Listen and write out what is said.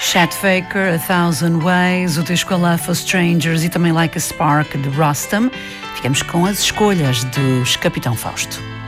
Chet Faker, A Thousand Ways, o disco Love for Strangers e também Like a Spark de Rustam. Ficamos com as escolhas dos Capitão Fausto.